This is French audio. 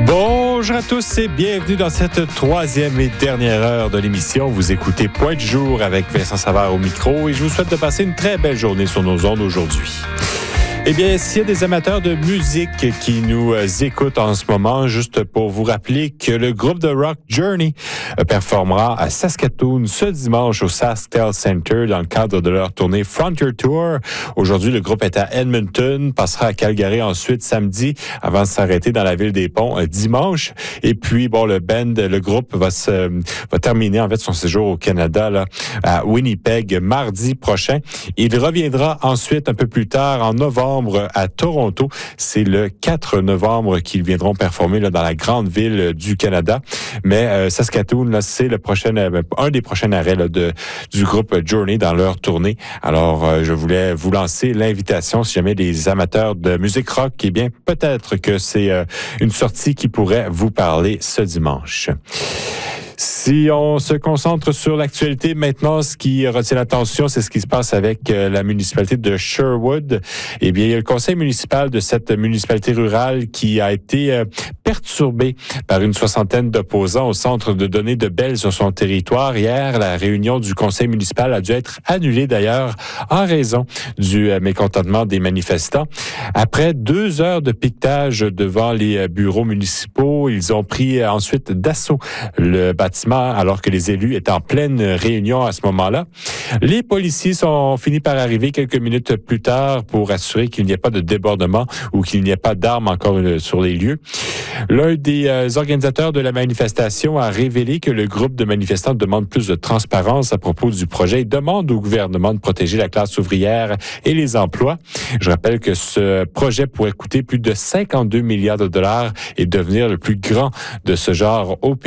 Bonjour à tous et bienvenue dans cette troisième et dernière heure de l'émission. Vous écoutez Point du jour avec Vincent Savard au micro et je vous souhaite de passer une très belle journée sur nos ondes aujourd'hui. Eh bien, s'il y a des amateurs de musique qui nous écoutent en ce moment, juste pour vous rappeler que le groupe de rock Journey performera à Saskatoon ce dimanche au SaskTel Center dans le cadre de leur tournée Frontier Tour. Aujourd'hui, le groupe est à Edmonton, passera à Calgary ensuite samedi avant de s'arrêter dans la ville des Ponts dimanche. Et puis, le groupe va terminer en fait son séjour au Canada là, à Winnipeg mardi prochain. Il reviendra ensuite un peu plus tard en novembre à Toronto. C'est le 4 novembre qu'ils viendront performer là, dans la grande ville du Canada. Mais Saskatoon, là, c'est un des prochains arrêts là, du groupe Journey dans leur tournée. Alors, je voulais vous lancer l'invitation, si jamais des amateurs de musique rock, eh bien, peut-être que c'est une sortie qui pourrait vous parler ce dimanche. Si on se concentre sur l'actualité maintenant, ce qui retient l'attention, c'est ce qui se passe avec la municipalité de Sherwood. Eh bien, il y a le conseil municipal de cette municipalité rurale qui a été perturbé par une soixantaine d'opposants au centre de données de Bell sur son territoire. Hier, la réunion du conseil municipal a dû être annulée d'ailleurs en raison du mécontentement des manifestants. Après 2 heures de piquetage devant les bureaux municipaux, ils ont pris ensuite d'assaut le bâtiment alors que les élus étaient en pleine réunion à ce moment-là. Les policiers sont finis par arriver quelques minutes plus tard pour assurer qu'il n'y ait pas de débordement ou qu'il n'y ait pas d'armes encore sur les lieux. L'un des organisateurs de la manifestation a révélé que le groupe de manifestants demande plus de transparence à propos du projet et demande au gouvernement de protéger la classe ouvrière et les emplois. Je rappelle que ce projet pourrait coûter plus de 52 milliards de dollars et devenir le plus grand de ce genre au pays.